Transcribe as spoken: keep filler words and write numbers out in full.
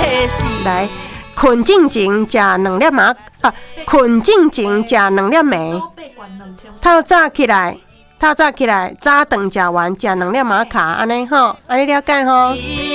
来，困进前食两粒麻啊，困进前食两粒糜。透早起来，透早起来，早顿食完食两粒玛卡，安尼吼，安尼了解吼。